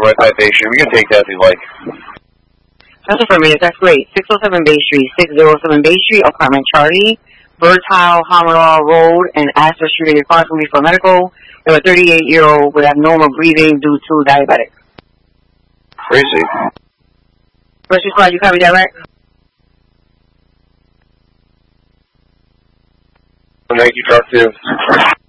right by Bay Street. We can take that if you like. That's affirmative. That's great. 607 Bay Street, 607 Bay Street, apartment Charlie, Bertile, Hamara Road, and Astor Street. Your car is going to be for medical. You have a 38-year-old with abnormal breathing due to diabetic. Crazy. First squad, you copy that, right? Thank you, talk to you.